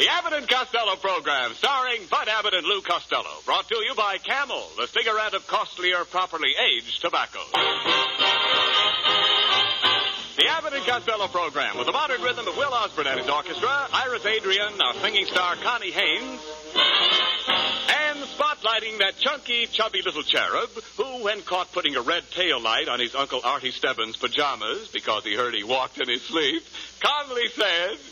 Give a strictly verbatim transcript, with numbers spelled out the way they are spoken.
The Abbott and Costello program, starring Bud Abbott and Lou Costello. Brought to you by Camel, the cigarette of costlier, properly aged tobacco. The Abbott and Costello program, with the modern rhythm of Will Osborne and his orchestra, Iris Adrian, our singing star Connie Haynes, and spotlighting that chunky, chubby little cherub who, when caught putting a red tail light on his Uncle Artie Stebbins' pajamas because he heard he walked in his sleep, calmly said,